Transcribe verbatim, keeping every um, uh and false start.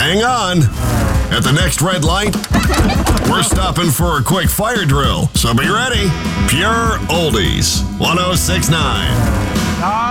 hang on. At the next red light, we're stopping for a quick fire drill. So be ready. Pure Oldies, one oh six point nine.